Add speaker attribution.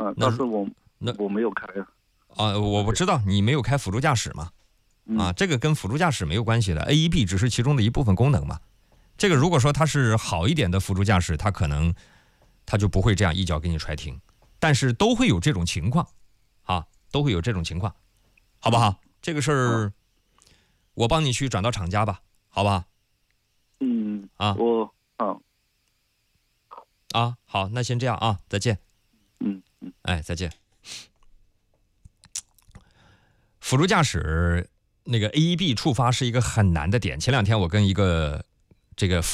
Speaker 1: 但是我没有开
Speaker 2: 啊，我不知道你没有开辅助驾驶嘛？啊，这个跟辅助驾驶没有关系的 ，AEB 只是其中的一部分功能嘛。这个如果说它是好一点的辅助驾驶，它可能它就不会这样一脚给你踹停，但是都会有这种情况，啊，都会有这种情况，好不好？这个事儿我帮你去转到厂家吧，好不好？好，那先这样啊，再见。再见。辅助驾驶那个 AEB 触发是一个很难的点。前2天我跟一个这个